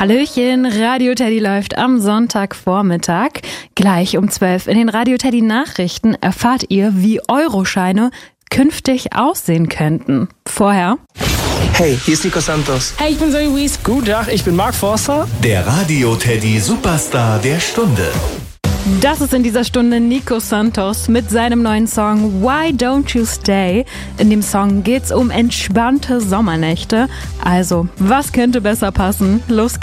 Hallöchen, Radio Teddy läuft am Sonntagvormittag. Gleich um 12 in den Radio Teddy Nachrichten erfahrt ihr, wie Euroscheine künftig aussehen könnten. Vorher... Hey, hier ist Nico Santos. Hey, ich bin Zoe Wies. Guten Tag, ich bin Mark Forster. Der Radio Teddy Superstar der Stunde. Das ist in dieser Stunde Nico Santos mit seinem neuen Song Why Don't You Stay? In dem Song geht's um entspannte Sommernächte. Also, was könnte besser passen? Los geht's.